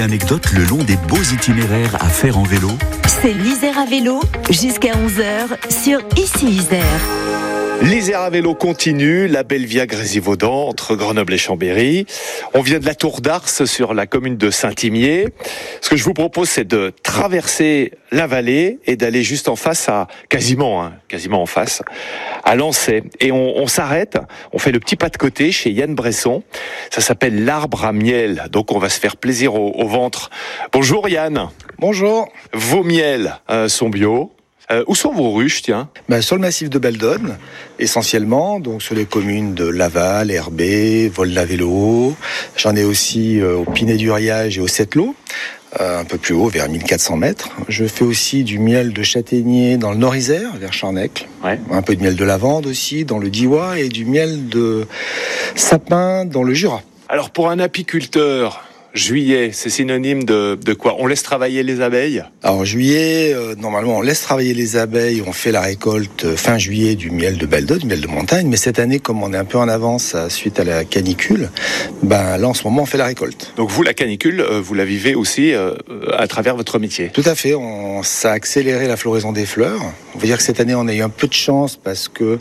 Anecdote le long des beaux itinéraires à faire en vélo. C'est l'Isère à vélo jusqu'à 11h sur Ici Isère. L'Isère à vélo continue, la belle via Grésivaudan entre Grenoble et Chambéry. On vient de la Tour d'Ars sur la commune de Saint-Imier. Ce que je vous propose, c'est de traverser la vallée et d'aller juste en face quasiment en face, à Lancey. Et on s'arrête, on fait le petit pas de côté chez Yann Bresson. Ça s'appelle l'Arbre à miel. Donc on va se faire plaisir au ventre. Bonjour Yann. Bonjour. Vos miels sont bio. Où sont vos ruches, tiens ? Sur le massif de Beldonne, essentiellement, donc sur les communes de Laval, Herbé, Vol-la-Vélo. J'en ai aussi au Pinet-du-Riage et au Settlo, un peu plus haut, vers 1400 mètres. Je fais aussi du miel de châtaignier dans le Nord-Isère, vers Charnecle. Ouais. Un peu de miel de lavande aussi, dans le Diois, et du miel de sapin dans le Jura. Alors pour un apiculteur, juillet, c'est synonyme de quoi ? On laisse travailler les abeilles ? Alors juillet, normalement on laisse travailler les abeilles, on fait la récolte fin juillet du miel de Beldonne, du miel de montagne, mais cette année comme on est un peu en avance suite à la canicule, là en ce moment on fait la récolte. Donc vous, la canicule, vous la vivez aussi à travers votre métier ? Tout à fait, ça a accéléré la floraison des fleurs. On va dire que cette année on a eu un peu de chance parce que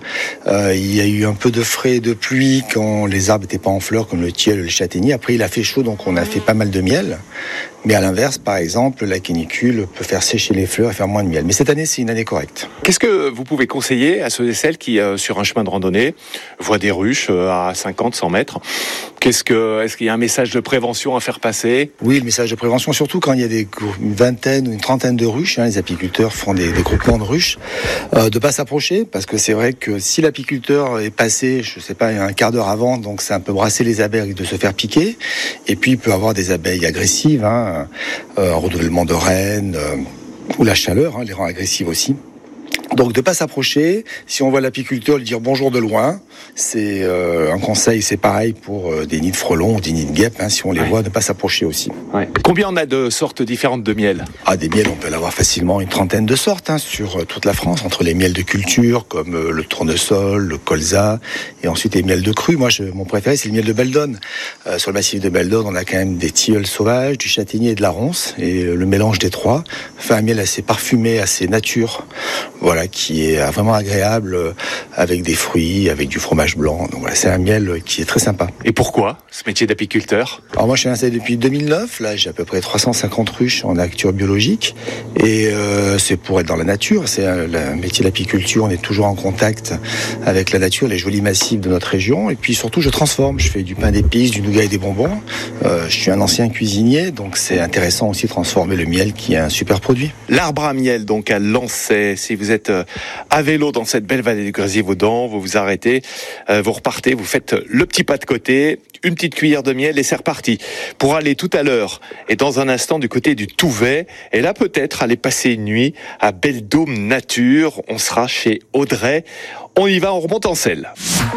il y a eu un peu de frais et de pluie quand les arbres n'étaient pas en fleurs comme le tilleul et le châtaignier. Après il a fait chaud donc on a fait pas mal de miel, mais à l'inverse, par exemple, la canicule peut faire sécher les fleurs et faire moins de miel. Mais cette année, c'est une année correcte. Qu'est-ce que vous pouvez conseiller à ceux et celles qui, sur un chemin de randonnée, voient des ruches à 50, 100 mètres ? Est-ce qu'il y a un message de prévention à faire passer ? Oui, le message de prévention, surtout quand il y a une vingtaine ou une trentaine de ruches, les apiculteurs font des groupements de ruches, de pas s'approcher, parce que c'est vrai que si l'apiculteur est passé, je sais pas, un quart d'heure avant, donc c'est un peu brasser les abeilles de se faire piquer, et puis il peut avoir des abeilles agressives, un renouvellement de reine, ou la chaleur, les rend agressives aussi. Donc de pas s'approcher, si on voit l'apiculteur lui dire bonjour de loin, c'est un conseil, c'est pareil pour des nids de frelons ou des nids de guêpes, si on les voit, ne pas s'approcher aussi. Ouais. Combien on a de sortes différentes de miel ? Des miels, on peut l'avoir facilement une trentaine de sortes sur toute la France, entre les miels de culture comme le tournesol, le colza, et ensuite les miels de cru. Moi, mon préféré, c'est le miel de Beldonne. Sur le massif de Beldonne, on a quand même des tilleuls sauvages, du châtaignier et de la ronce, et le mélange des trois fait un miel assez parfumé, assez nature. Voilà, qui est vraiment agréable avec des fruits, avec du fromage blanc. Donc voilà, c'est un miel qui est très sympa. Et pourquoi ce métier d'apiculteur ? Alors moi je suis installé depuis 2009, là j'ai à peu près 350 ruches en agriculture biologique et c'est pour être dans la nature, c'est le métier d'apiculture, on est toujours en contact avec la nature, les jolis massifs de notre région et puis surtout je transforme, je fais du pain d'épices, du nougat et des bonbons. Je suis un ancien cuisinier donc c'est intéressant aussi de transformer le miel qui est un super produit. L'Arbre à miel donc à Lancey, si vous êtes à vélo dans cette belle vallée du Grésivaudan, vous vous arrêtez, vous repartez, vous faites le petit pas de côté, une petite cuillère de miel et c'est reparti. Pour aller tout à l'heure et dans un instant du côté du Touvet, et là peut-être aller passer une nuit à Belle-Dôme Nature, on sera chez Audrey. On y va, on remonte en selle.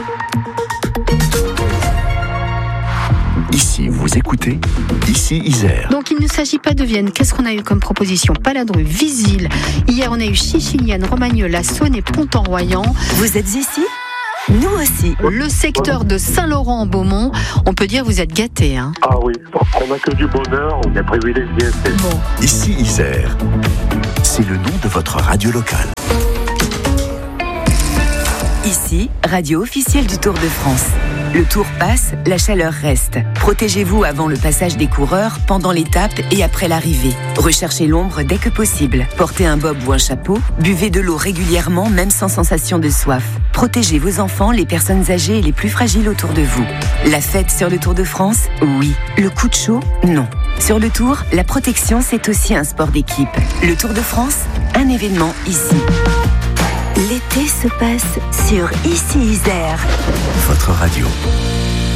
Ici, vous écoutez Ici Isère. Donc il ne s'agit pas de Vienne. Qu'est-ce qu'on a eu comme proposition ? Paladru, Visil. Hier on a eu Chichilienne, Romagnola, Saône et Pont-en-Royan. Vous êtes ici ? Nous aussi. Le secteur de Saint-Laurent-en-Beaumont, on peut dire vous êtes gâtés. Ah oui, on n'a que du bonheur, on est privilégiés. Bon. Ici Isère, c'est le nom de votre radio locale. Ici, radio officielle du Tour de France. Le Tour passe, la chaleur reste. Protégez-vous avant le passage des coureurs, pendant l'étape et après l'arrivée. Recherchez l'ombre dès que possible. Portez un bob ou un chapeau. Buvez de l'eau régulièrement, même sans sensation de soif. Protégez vos enfants, les personnes âgées et les plus fragiles autour de vous. La fête sur le Tour de France ? Oui. Le coup de chaud ? Non. Sur le Tour, la protection, c'est aussi un sport d'équipe. Le Tour de France, un événement ici. L'été se passe sur Ici Isère. Votre radio.